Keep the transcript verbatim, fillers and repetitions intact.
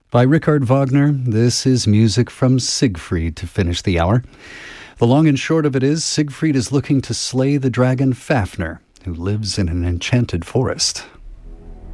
By Richard Wagner, this is music from Siegfried to finish the hour. The long and short of it is, Siegfried is looking to slay the dragon Fafnir, who lives in an enchanted forest.